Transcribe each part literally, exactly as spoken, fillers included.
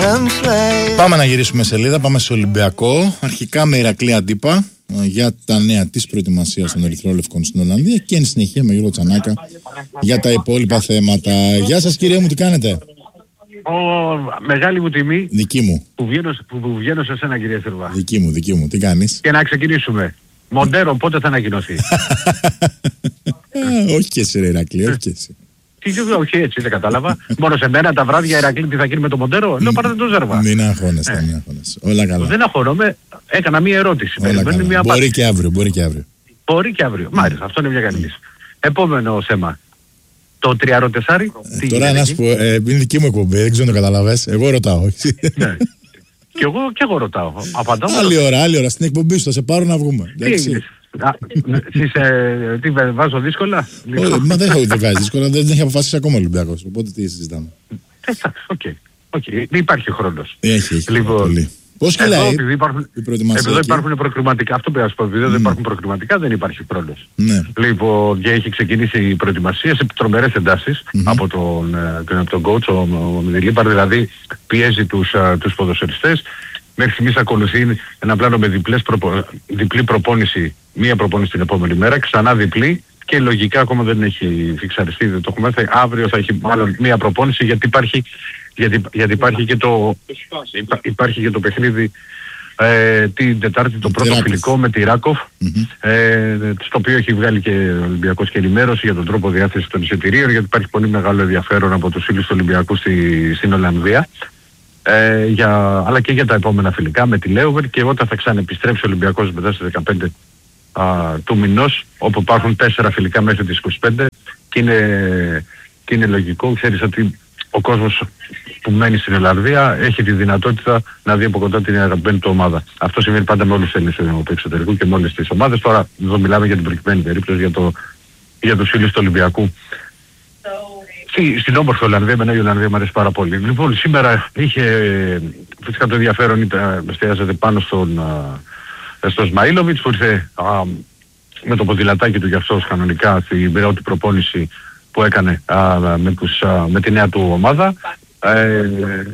Πάμε να γυρίσουμε σελίδα, πάμε στο Ολυμπιακό. Αρχικά με Ηρακλή Αντίπα για τα νέα της προετοιμασίας των Ερυθρόλευκων στην Ολλανδία και εν συνεχεία με Γιώργο Τσανάκα για τα υπόλοιπα θέματα. Γεια σας κύριε μου, τι κάνετε? Ο, μεγάλη μου τιμή. Δική μου. Που βγαίνω, που, που βγαίνω σε σένα κύριε Σερβά. Δική μου, δική μου. Τι κάνεις? Και να ξεκινήσουμε. Μοντέρο πότε θα ανακοινωθεί? Όχι και εσύ ρε Ηρακλή, όχι και εσύ. Τι όχι έτσι, δεν κατάλαβα. Μόνο σε μένα τα βράδια Ηρακλή τι θα γίνει με το Μοντέρο? Λέω πάρτε το Ζέρβα. Μην αγχώνεσαι, μην αγχώνεσαι. Όλα καλά. Δεν αγχώνομαι, έκανα μία ερώτηση. Όλα καλά. Μία μπορεί και αύριο, μπορεί και αύριο. Μπορεί και αύριο. Μάλιστα, αυτό είναι μια καλή λύση. Επόμενο θέμα. Το τριάροτεσάρι. Ε, τώρα να σου πω, ε, είναι δική μου εκπομπή, δεν ξέρω να το καταλαβες. Εγώ ρωτάω. Ναι. Και εγώ, και εγώ ρωτάω. Απαντάω. Άλλη ώρα, άλλη ώρα. Στην εκπομπή σου θα σε πάρω να βγούμε. Τι έγινες? Τι βάζω δύσκολα? Μα δεν έχω βγάζει δύσκολα, δεν έχει αποφασίσει ακόμα ο Ολυμπιακός. Οπότε τι συζητάμε. Εντάξει, οκ. Υπάρχει χρόνος. Έχει, έχει. Πολύ. Πώς κυλάει επειδή υπάρχουν, εδώ υπάρχουν προκριματικά, αυτό πρέπει να σου πω, επειδή δεν υπάρχουν προκριματικά δεν υπάρχει χρόνος. Ναι. Λοιπόν, και έχει ξεκινήσει η προετοιμασία σε τρομερές εντάσεις mm-hmm. από τον, τον, τον coach, ο, ο Μιδηλίπαρ, δηλαδή πιέζει τους, τους ποδοσφαιριστές. Μέχρι στιγμής ακολουθεί ένα πλάνο με διπλές προπο, διπλή προπόνηση, μία προπόνηση την επόμενη μέρα, ξανά διπλή και λογικά ακόμα δεν έχει φιξαριστεί, δεν το έχουμε έρθει. Αύριο θα έχει μάλλον μία προπόνηση γιατί υπάρχει Γιατί, γιατί υπάρχει, και το, υπά, υπάρχει και το παιχνίδι ε, την Τετάρτη το πρώτο φιλικό με τη Ράκοφ mm-hmm. ε, στο οποίο έχει βγάλει και ο Ολυμπιακός και ενημέρωση για τον τρόπο διάθεσης των εισιτηρίων, γιατί υπάρχει πολύ μεγάλο ενδιαφέρον από τους φίλους του Ολυμπιακού στη, στην Ολλανδία ε, για, αλλά και για τα επόμενα φιλικά με τη Λέουβερ, και όταν θα ξανεπιστρέψει ο Ολυμπιακός μετά στις δεκαπέντε α, του μηνός, όπου υπάρχουν τέσσερα φιλικά μέχρι τις είκοσι πέντε, και είναι, και είναι λογικό, ξέρεις ότι ο κόσμος που μένει στην Ολλανδία έχει τη δυνατότητα να δει από κοντά την αγαπημένη του ομάδα. Αυτό σημαίνει πάντα με όλους τους Έλληνες του εξωτερικού και με όλες τις ομάδες. Τώρα εδώ μιλάμε για την προκειμένη περίπτωση, για, το, για τους φίλους του Ολυμπιακού. Στη, στην όμορφη Ολλανδία, εμένα η Ολλανδία μου αρέσει πάρα πολύ. Λοιπόν, σήμερα είχε, φυσικά το ενδιαφέρον ήταν, εστιάζεται πάνω στον, στο Σμαΐλοβιτς, που ήρθε α, με το ποδηλατάκι του γι' αυτός κανονικά στην πρώτη προπόνηση που έκανε α, με, τους, α, με τη νέα του ομάδα. Ε,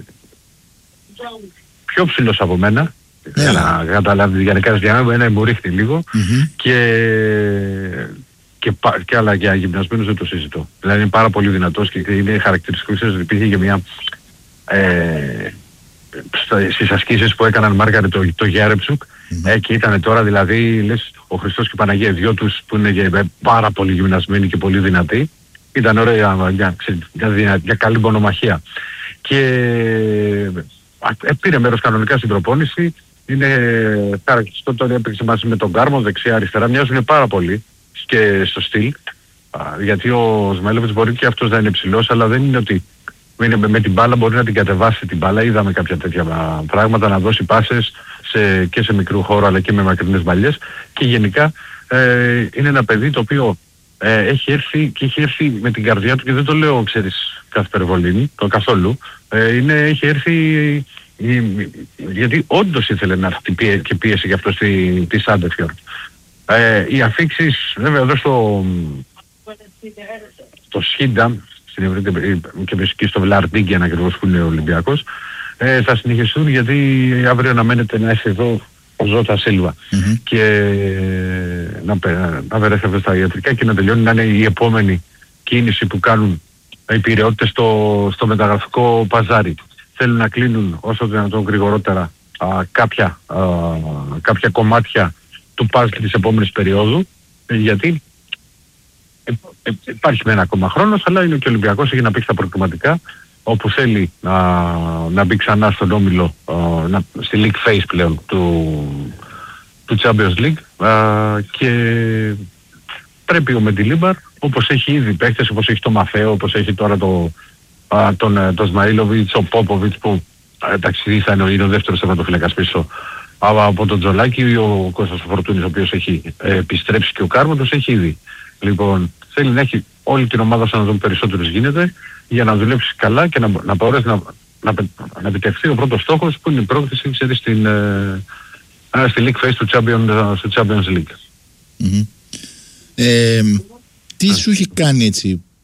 πιο ψηλός από μένα, yeah. για να καταλάβει, για να κάνεις διάνομα, μου ρίχνει λίγο mm-hmm. και, και, και άλλα για γυμνασμένους δεν το συζητώ. Δηλαδή είναι πάρα πολύ δυνατός και είναι χαρακτηριστικό, ξέρεις, ότι υπήρχε και μια ε, στις ασκήσεις που έκαναν Μάργαρε το, το Γιάρεψουκ mm-hmm. ε, και ήταν τώρα δηλαδή λες ο Χριστός και η Παναγία, οι δυο τους που είναι για, πάρα πολύ γυμνασμένοι και πολύ δυνατοί. Ήταν ωραία για, για, για, για καλή μονομαχία. Και ε, πήρε μέρος κανονικά στην προπόνηση. Είναι χαρακτηριστικό, τώρα έπαιξε μαζί με τον Κάρμο, δεξιά αριστερά. Μοιάζουν πάρα πολύ και στο στυλ. Α, γιατί ο Σμαΐλοβιτς μπορεί και αυτός να είναι ψηλός, αλλά δεν είναι ότι είναι με, με την μπάλα μπορεί να την κατεβάσει την μπάλα. Είδαμε κάποια τέτοια πράγματα, να δώσει πάσες σε, και σε μικρού χώρο αλλά και με μακρινές μπαλιές. Και γενικά ε, είναι ένα παιδί το οποίο Ε, έχει έρθει και έχει έρθει με την καρδιά του, και δεν το λέω, ξέρεις, κάθε περιβολίνη, το καθόλου. Ε, είναι, έχει έρθει ε, γιατί όντως ήθελε να έρθει και πίεση γι' αυτό στη, στη Σάντεφιορντ. Ε, οι αφήξεις, βέβαια εδώ στο, στο Σχίνταμ, στην Ευρωπαϊκή και φυσικά στο Βλαρντίγκεν ακριβώς που είναι ο Ολυμπιακός, ε, θα συνεχιστούν, γιατί αύριο αναμένεται να έρθει εδώ ο Ζώτα Σίλβα mm-hmm. και να, να περάσει στα ιατρικά και να τελειώνει, να είναι η επόμενη κίνηση που κάνουν οι πειραιότητες στο, στο μεταγραφικό παζάρι. Θέλουν να κλείνουν όσο δυνατόν γρηγορότερα α, κάποια, α, κάποια κομμάτια του παζλ της επόμενης περίοδου, γιατί ε, ε, υπάρχει με ένα ακόμα χρόνος, αλλά είναι και ο Ολυμπιακός, έχει να παίξει τα προκριματικά, όπου θέλει να, να μπει ξανά στον όμιλο, uh, να, στη League Phase πλέον του, του Champions League, uh, και πρέπει ο Μεντιλίμπαρ, όπως έχει ήδη παίχτες, όπως έχει το Μαφέο, όπως έχει τώρα το, uh, τον uh, το Σμαΐλοβιτς, ο Πόποβιτς που εντάξει θα είναι, είναι ο δεύτερος τερματοφύλακας πίσω uh, από τον Τζολάκη, ο Κώστας Φορτούνης, ο οποίος έχει uh, επιστρέψει, και ο Κάρμοντος έχει ήδη. Λοιπόν, θέλει να έχει όλη την ομάδα όσο να δουν περισσότερους γίνεται, για να δουλέψει καλά και να, να μπορέσει να, να, να επιτευχθεί ο πρώτος στόχος, που είναι η πρόκληση, ξέρεις, στην, ε, στη League Phase του Champions, στο Champions League. Mm-hmm. Ε, τι σου έχει κάνει έτσι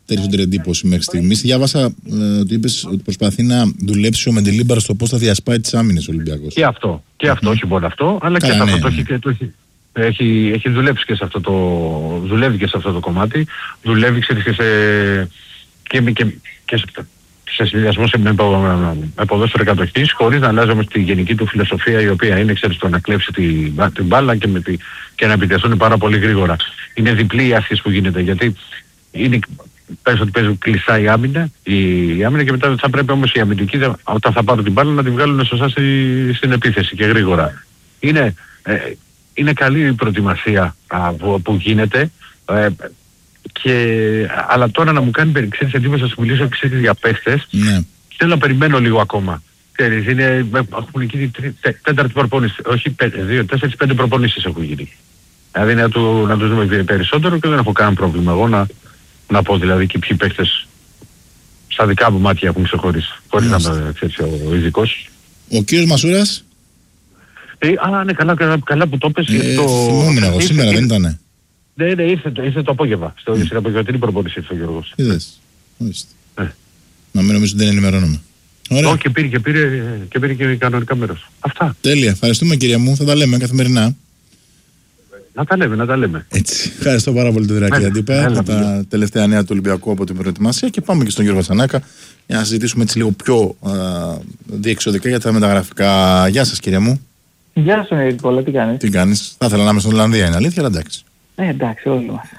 περισσότερη εντύπωση μέχρι στιγμής? Διάβασα ε, ότι είπες ότι προσπαθεί να δουλέψει ο Μεντιλίμπαρ στο πώς θα διασπάει τις άμυνες ο Ολυμπιακός. Και αυτό, και mm-hmm. αυτό, όχι μόνο αυτό, αλλά Καλά, και ναι, αυτό ναι. Το, έχει, το έχει, έχει, έχει δουλέψει και σε αυτό το, δουλεύει και σε αυτό το κομμάτι, δουλεύει ξέρεις, και σε, και, και, και σε, σε συνδυασμό σε, με, με ποδόσφαιρο κατοχής, χωρίς να αλλάζει όμως τη γενική του φιλοσοφία, η οποία είναι ξέρεις, το να κλέψει την, την μπάλα και, με τη, και να επιτεθούν πάρα πολύ γρήγορα. Είναι διπλή η άσκηση που γίνεται, γιατί είναι, πες ότι παίζουν κλειστά η άμυνα, η, η άμυνα και μετά θα πρέπει όμως οι αμυντικοί όταν θα πάρουν την μπάλα να την βγάλουν σωστά στη, στην επίθεση και γρήγορα. Είναι, ε, είναι καλή η προετοιμασία α, που, που γίνεται, ε, και, αλλά τώρα να μου κάνει περισσότερη εντύπωση να σου μιλήσω ξέρεις, για παίχτες, ναι. Θέλω να περιμένω λίγο ακόμα. Ξέρεις, είναι, έχουν γίνει τέταρτη προπόνηση, όχι πέντε, δύο, τέσσερις, πέντε προπονήσεις έχουν γίνει. Δηλαδή να, του, να τους δούμε περισσότερο και δεν έχω κανένα πρόβλημα εγώ να, να πω δηλαδή και ποιοι παίκτες στα δικά μου μάτια έχουν ξεχωρίσει, χωρίς να είμαι ο ειδικός. Ο κύριος Μασούρας. Ε, α, ναι, καλά, καλά, καλά που το πες. Ε, το... Θυμόμουν εγώ, σήμερα δεν ήτανε. Ναι, ναι, ήρθε, ήρθε το απόγευμα. Στο, mm. Στην απογευματινή προπόνηση ήρθε ο Γιώργος. Είδες. Ε. Να μην νομίζω ότι δεν ενημερώνομαι. Όχι, και πήρε και, πήρε, και πήρε και κανονικά μέρος. Αυτά. Τέλεια. Ευχαριστούμε κυρία μου. Θα τα λέμε καθημερινά. Να τα λέμε, να τα λέμε. Έτσι. Ευχαριστώ πάρα πολύ τον Ηρακλή Αντίπα για τα τελευταία νέα του Ολυμπιακού από την προετοιμασία και πάμε και στον κύριο Βασανάκα για να συζητήσουμε έτσι λίγο πιο α, διεξοδικά για τα μεταγραφικά. Γεια σας κύριε μου. Γεια σου Νικόλα, τι κάνεις? Τι κάνεις? Θα ήθελα να είμαι στην Ολλανδία, είναι αλήθεια, αλλά εντάξει. Ε, εντάξει, όλοι μας.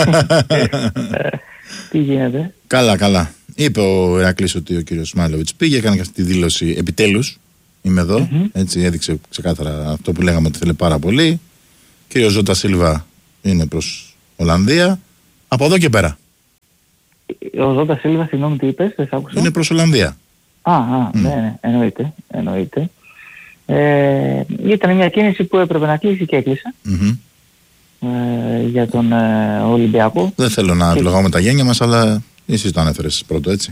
Τι γίνεται? Καλά, καλά. Είπε ο Ηρακλής ότι ο κύριος Σμάιλοβιτς πήγε, έκανε και αυτή τη δήλωση επιτέλους. Είμαι εδώ. Mm-hmm. Έτσι έδειξε ξεκάθαρα αυτό που λέγαμε ότι θέλει πάρα πολύ. Κύριος Ζώτα Σίλβα είναι προς Ολλανδία. Από εδώ και πέρα. Ο Ζώτα Σίλβα, συγγνώμη, τι είπες, δεν σ' άκουσα. Είναι προς Ολλανδία. Α, α mm. ναι, ναι, εννοείται. εννοείται. Ε, ήταν μια κίνηση που έπρεπε να κλείσει και έκλεισε. Mm-hmm. Ε, για τον ε, Ολυμπιακό. Δεν θέλω να επιλογάω με τα γένια μας, αλλά εσύ το ανέφερες πρώτο, έτσι.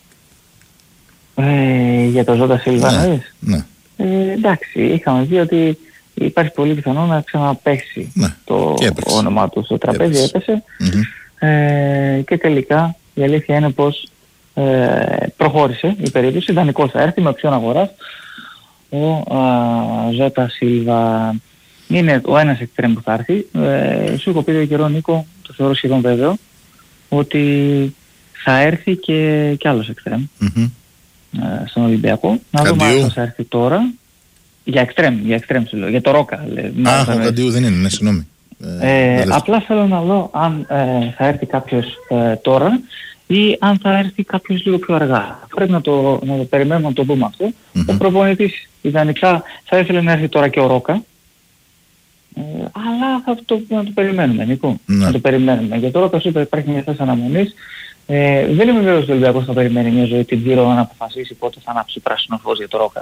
Ε, για τον Ζώτα Σίλβα, ναι, ναι. ναι. Ε, εντάξει, είχαμε δει ότι υπάρχει πολύ πιθανό να ξαναπέσει ναι, το όνομα του στο τραπέζι, έπεσε. Mm-hmm. Ε, και τελικά η αλήθεια είναι πως ε, προχώρησε η περίπτωση, ιδανικός θα έρθει με οψιόν αγοράς. Ο α, Ζώτα Σίλβα είναι ο ένας εξτρέμ που θα έρθει. Ε, σου έχω πει το καιρό, Νίκο, το θεωρώ σχεδόν βέβαιο, ότι θα έρθει και, και άλλος εξτρέμ mm-hmm. ε, στον Ολυμπιακό. Να δούμε αν θα έρθει τώρα. Για εξτρέμ, για εξτρέμ σου λέω, για το Ρόκα. Α, ο Καντιού δεν είναι, ναι, συγγνώμη. Ε, ε, απλά θέλω να δω αν ε, θα έρθει κάποιος ε, τώρα ή αν θα έρθει κάποιος λίγο πιο αργά. Πρέπει να το, να το περιμένουμε να το δούμε αυτό. Mm-hmm. Ο προπονητής ιδανικά θα ήθελε να έρθει τώρα και ο Ρόκα. Ε, αλλά θα το, να το περιμένουμε, Νίκο. Ναι. Να το περιμένουμε. Για το Ρόκα σου είπα υπάρχει μια θέση αναμονής. Ε, δεν είμαι βέβαιος ότι ο Ολυμπιακός θα περιμένει μια ζωή την Τζίρο να αποφασίσει πότε θα ανάψει πράσινο φως για το Ρόκα.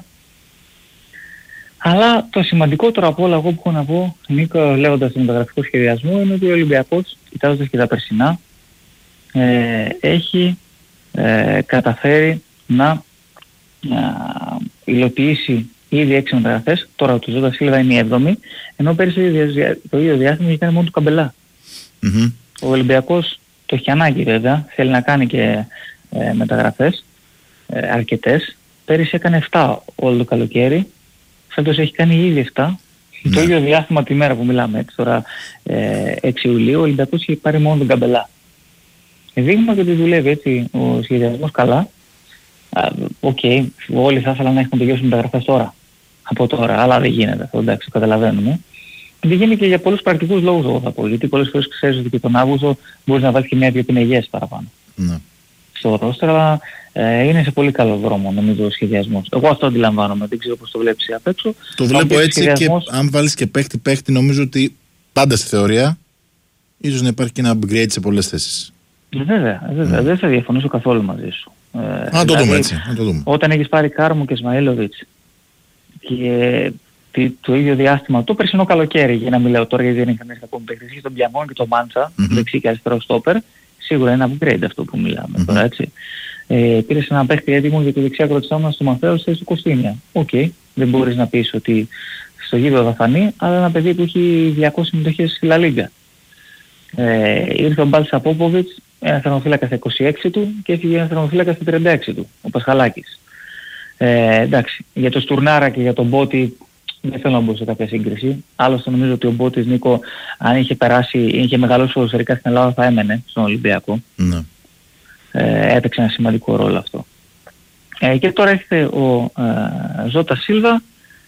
Αλλά το σημαντικότερο από όλα εγώ που έχω να πω, Νίκο, λέγοντας τον μεταγραφικό σχεδιασμό, είναι ότι ο Ολυμπιακός, κοιτάζοντας και τα περσινά, ε, έχει ε, καταφέρει να ε, υλοποιήσει ήδη έξι μεταγραφές. Τώρα του Ζώτα Σίλβα είναι η έβδομη, ενώ πέρυσι το ίδιο διάστημα είχε κάνει μόνο του Καμπελά. Mm-hmm. Ο Ολυμπιακός το έχει ανάγκη βέβαια, θέλει να κάνει και ε, μεταγραφές ε, αρκετές. Πέρυσι έκανε επτά όλο το καλοκαίρι. Φέτος έχει κάνει ήδη επτά. Ναι. Το ίδιο διάστημα τη μέρα που μιλάμε, έτσι τώρα ε, έξι Ιουλίου, ο Ολυμπιακός έχει πάρει μόνο τον Καμπελά. Δείγμα και ότι δουλεύει έτσι ο σχεδιασμός καλά. Οκ, okay, όλοι θα ήθελαν να έχουν τελειώσει μεταγραφές τώρα, από τώρα, αλλά δεν γίνεται αυτό, εντάξει, καταλαβαίνουμε. Δεν γίνεται και για πολλούς πρακτικούς λόγους, εγώ θα πω, γιατί πολλές φορές ξέρεις ότι και τον Αύγουστο μπορείς να βάλεις και μια-δυο πινεγιές παραπάνω. Ναι. Στο ρόστερ, αλλά ε, είναι σε πολύ καλό δρόμο νομίζω ο σχεδιασμός. Εγώ αυτό αντιλαμβάνομαι, δεν ξέρω πώς το βλέπεις απ' έξω. Το βλέπω έτσι σχεδιασμός... και αν βάλεις και παίχτη παίχτη νομίζω ότι πάντα στη θεωρία ίσως να υπάρχει και ένα upgrade σε πολλές θέσεις. Βέβαια, βέβαια. Mm. δεν θα διαφωνήσω καθόλου μαζί σου. Ε, να δηλαδή, το δούμε έτσι. Να το δούμε. Όταν έχεις πάρει Κάρμου και Σμαήλοβιτς και το ίδιο διάστημα, το περσινό καλοκαίρι, για να μιλάω τώρα γιατί δεν είχαν έρθει ακόμη παίκτες, και τον Πιαμόν και τον Μάντσα, mm-hmm. δεξί και αριστερό στόπερ, σίγουρα είναι upgrade αυτό που μιλάμε mm-hmm. τώρα, έτσι. Ε, πήρες ένα παίκτη έτοιμο για το δεξιά κροτιστάμενα στο Μαθαίος θέση του Κωστίνια. Οκ, okay. δεν μπορείς να πεις ότι στο γήπεδο θα φανεί, αλλά ένα παιδί που έχει διακόσιες συμμετοχές στη Λα Λίγκα. Ε, ήρθε ο Μπάλτσα Πόποβιτς, ένα τερματοφύλακα στα είκοσι έξι του και έφυγε ένα τερματοφύλακα στα τριάντα έξι του, ο Πασχαλάκης. Ε, εντάξει, για το Στουρνάρα και για τον Μπότη δεν θέλω να μπω σε κάποια σύγκριση. Άλλωστε νομίζω ότι ο Μπότης, Νίκο, αν είχε περάσει, είχε μεγαλώσει ποδοσφαιρικά στην Ελλάδα, θα έμενε στον Ολυμπιακό. Ναι. Ε, έπαιξε ένα σημαντικό ρόλο αυτό. Ε, και τώρα έρχεται ο ε, Ζώτα Σίλβα.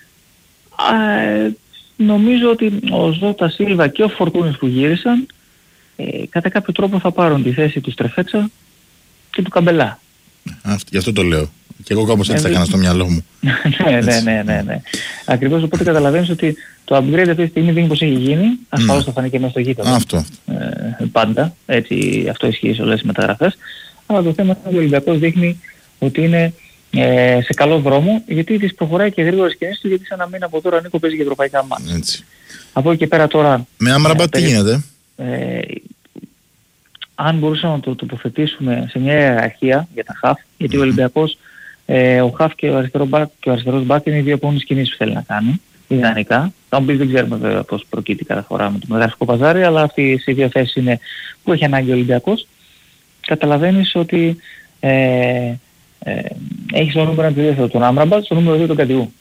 Ε, νομίζω ότι ο Ζώτα Σίλβα και ο Φορτούνης που γύρισαν ε, κατά κάποιο τρόπο θα πάρουν τη θέση του Στρεφέτσα και του Καμπελά. Αυτό, γι' αυτό το λέω. Και εγώ κάπως έτσι θα έκανα στο μυαλό μου. ναι, ναι, ναι, ναι, ναι. Ακριβώς, οπότε καταλαβαίνεις ότι το upgrade αυτή τη στιγμή δείχνει πως έχει γίνει. Ασφαλώς θα φανεί και μέσα στο γήπεδο. Αυτό. Ε, πάντα. Έτσι, αυτό ισχύει σε όλες τις μεταγραφές. Αλλά το θέμα είναι ότι ο Ολυμπιακός δείχνει ότι είναι ε, σε καλό δρόμο, γιατί τις προχωράει και γρήγορα κινήσεις του, γιατί σαν να μην από τώρα, Νίκο, παίζει για ευρωπαϊκά μάτια. Από εκεί και πέρα τώρα... Με Άμραμπατ τι γίνεται? Ε, αν μπορούσαμε να το τοποθετήσουμε σε μια ιεραρχία για τα χαφ, γιατί mm-hmm. ο Ολυμπιακός, ε, ο χαφ και ο αριστερός μπακ, και ο αριστερός μπακ είναι οι δύο επόμενες κινήσεις που θέλει να κάνει, ιδανικά. Θα μου πεις, δεν ξέρουμε βέβαια πώς προκύπτει κάθε φορά με το μεταγραφικό παζάρι, αλλά αυτές οι δύο θέσεις είναι που έχει ανάγκη ο Ολυμπιακός. Καταλαβαίνεις ότι ε, ε, έχει στο νούμερο ένα τον Άμραμπατ, στο νούμερο δύο τον Καντιού.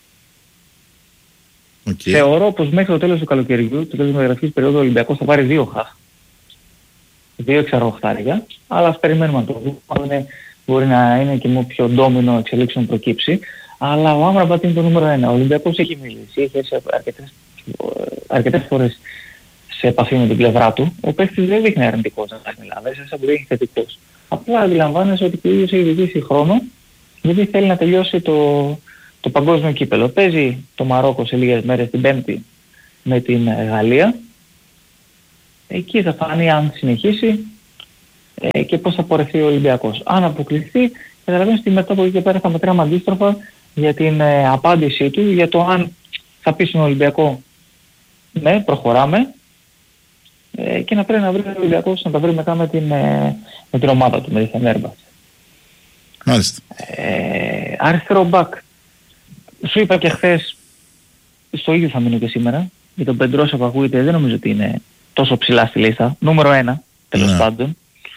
Okay. Θεωρώ πως μέχρι το τέλος του καλοκαιριού, το τέλος της μεταγραφικής περίοδου, ο Ολυμπιακός θα πάρει δύο χαφ. Δύο εξαρροχτάρια, αλλά ας περιμένουμε να το δούμε. Μπορεί να είναι και μου πιο ντόμινο εξελίξεων προκύψει. Αλλά ο Άμραμπατ είναι το νούμερο ένα. Ο Ολυμπιακός έχει μιλήσει, έχει έρθει αρκετές, αρκετές φορές σε επαφή με την πλευρά του. Ο παίκτης δεν δείχνει αρνητικός να τα μιλά, δεν σαν που δείχνει θετικός. Απλά αντιλαμβάνεσαι ότι ο ίδιος έχει διηγήσει χρόνο, γιατί θέλει να τελειώσει το, το παγκόσμιο κύπελλο. Παίζει το Μαρόκο σε λίγες μέρες, την Πέμπτη, με την Γαλλία. Εκεί θα φανεί αν συνεχίσει ε, και πώς θα πορευτεί ο Ολυμπιακός. Αν αποκλειστεί, καταλαβαίνεις ότι μετά από εκεί και πέρα θα μετράμε αντίστροφα για την ε, απάντησή του, για το αν θα πει στον Ολυμπιακό ναι, προχωράμε, ε, και να πρέπει να βρει ο Ολυμπιακός να τα βρει μετά με την, ε, με την ομάδα του, με τη Φενέρμπαχτσε. Μάλιστα. Ε, αριστερό μπακ. Σου είπα και χθες, στο ίδιο θα μείνω και σήμερα, για τον Πεντρόσο που ακούγεται, δεν νομίζω ότι είναι τόσο ψηλά στη λίστα. Νούμερο ένα, τέλος ναι. πάντων.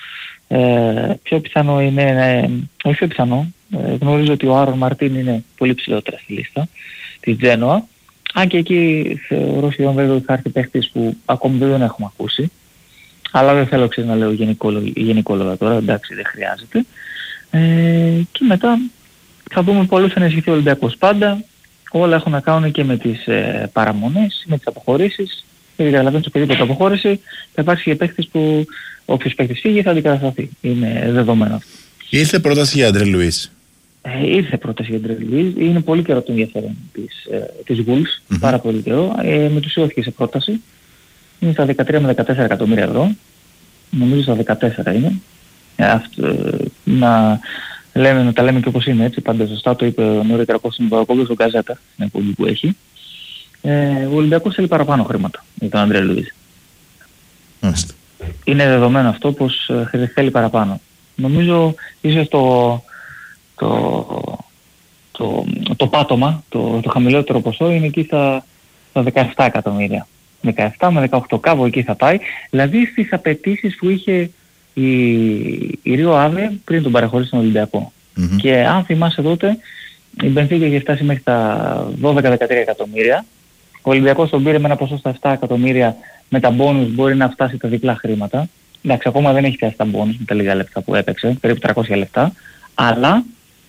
Ε, πιο πιθανό είναι, ε, όχι πιο πιθανό, ε, γνωρίζω ότι ο Άρον Μαρτίν είναι πολύ ψηλότερα στη λίστα της Τζένοα. Αν και εκεί θεωρώ σχεδόν βέβαια ότι θα έρθει παίχτης που ακόμη δεν τον έχουμε ακούσει. Αλλά δεν θέλω ξέρεις να λέω γενικόλογα, γενικόλογα τώρα, εντάξει δεν χρειάζεται. Ε, και μετά θα δούμε πολλούς θα ενισχυθεί ο Ολυμπιακός. Πάντα όλα έχουν να κάνουν και με τις ε, παραμονές, με τις αποχωρήσεις. Γιατί καταλαβαίνεις οποιαδήποτε αποχώρηση θα υπάρξει και παίχτης που όποιος παίχτης φύγει θα αντικατασταθεί. Είναι δεδομένο αυτό. Ήρθε πρόταση για Αντρέ Λουίς. Ε, ήρθε πρόταση για Αντρέ Λουίς. Είναι πολύ καιρό το ενδιαφέρον της, ε, της Wolves. Mm-hmm. Πάρα πολύ καιρό. Ε, μετουσιώθηκε σε πρόταση. Είναι στα δεκατρία με δεκατέσσερα εκατομμύρια ευρώ. Νομίζω στα δεκατέσσερα είναι. Ε, αυτό, ε, να, λέμε, να τα λέμε και όπως είναι έτσι. Πάντα σωστά το είπε νωρίτερα ο Κώστας Νικολακόπουλος στον Γκαζέτα. Στην εκπομπή που έχει. Ε, ο Ολυμπιακός θέλει παραπάνω χρήματα για τον Αντρέ Λουίς. Μάλιστα. Είναι δεδομένο αυτό πως ε, θέλει παραπάνω. Νομίζω ίσως το, το, το, το πάτωμα, το, το χαμηλότερο ποσό είναι εκεί στα, στα δεκαεπτά εκατομμύρια. δεκαεπτά με δεκαοκτώ κάπου εκεί θα πάει. Δηλαδή στις απαιτήσεις που είχε η, η Ρίο Άβε πριν τον παραχωρήσει στον Ολυμπιακό. Mm-hmm. Και αν θυμάσαι τότε η Μπενφίκα είχε φτάσει μέχρι τα δώδεκα με δεκατρία εκατομμύρια. Ο Ολυμπιακός τον πήρε με ένα ποσό στα επτά εκατομμύρια, με τα μπόνους μπορεί να φτάσει τα διπλά χρήματα. Εντάξει, ακόμα δεν έχει φτάσει τα μπόνους με τα λίγα λεπτά που έπαιξε, περίπου τριακόσια λεπτά. Αλλά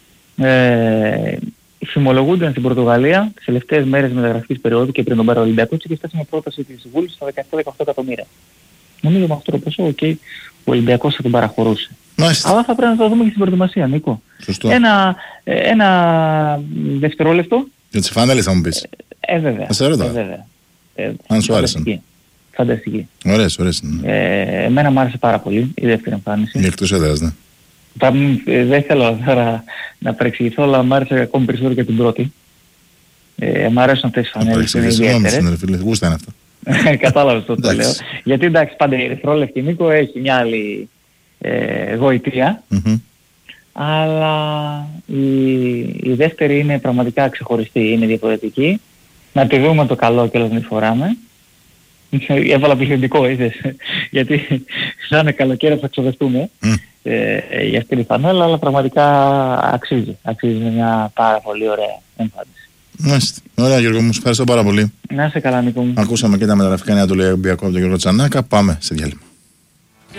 ε, φημολογούνται στην Πορτογαλία τις τελευταίες μέρες μεταγραφικής περίοδου και πριν τον πάρει ο Ολυμπιακός και φτάσει με πρόταση της Βούλης στα δεκαεπτά με δεκαοκτώ εκατομμύρια. Νομίζω με αυτό το ποσό, okay, ο Ολυμπιακός θα τον παραχωρούσε. Μάλιστα. Αλλά θα πρέπει να το δούμε και στην προετοιμασία, Νίκο. Σωστό. Ένα, ένα δευτερόλεπτο. Για τις φάνελες θα μου πεις. Ε, βέβαια. Ε, βέβαια. Ε, Αν σου άρεσαν. Φανταστική. Ωραίες, ωραίες. Ναι. Ε, εμένα μου άρεσε πάρα πολύ η δεύτερη εμφάνιση. Είναι εκτός έδρας, ναι. Θα, ε, δεν θέλω τώρα να παρεξηγηθώ, αλλά μου άρεσε ακόμη περισσότερο και την πρώτη. Ε, μ' αρέσουν αυτές τις φανέλες. Είναι ιδιαίτερες. Γούστα είναι αυτό. Κατάλαβες το το λέω. Γιατί εντάξει, πάντα η ερυθρόλευκη, Νίκο, έχει μια άλλη ε, γοητεία. Mm-hmm. Αλλά η, η δεύτερη είναι πραγματικά ξεχωριστή, είναι διαφορετική. Να τη δούμε το καλό και όλες να τη φοράμε. έβαλα πληθυντικό, είδες. Γιατί θα είναι καλοκαίρι, θα ξοδευτούμε mm. ε, για αυτή τη φανέλα, αλλά πραγματικά αξίζει. Αξίζει μια πάρα πολύ ωραία εμφάνιση. Μάλιστα. Ωραία Γιώργο μου, ευχαριστώ πάρα πολύ. Να είσαι καλά Νίκο μου. Ακούσαμε και τα μεταγραφικά νέα του Ολυμπιακού από τον Γιώργο Τσανάκα. Πάμε σε διάλειμμα.